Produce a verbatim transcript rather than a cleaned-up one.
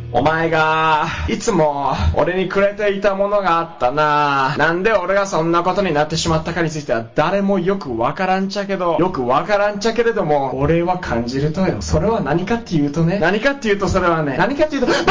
お前がいつも俺にくれていたものがあったな。なんで俺がそんなことになってしまったかについては誰もよくわからんちゃけどよくわからんちゃけれども俺は感じるとよ。それは何かっていうとね何かっていうとそれはね何かっていうと